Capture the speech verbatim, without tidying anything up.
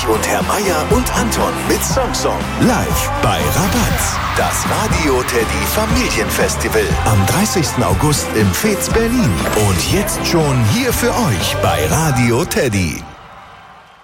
und Herr Meier und Anton mit Song-Song. Live bei Rabatz. Das Radio Teddy Familienfestival am dreißigsten August im Fez Berlin. Und jetzt schon hier für euch bei Radio Teddy.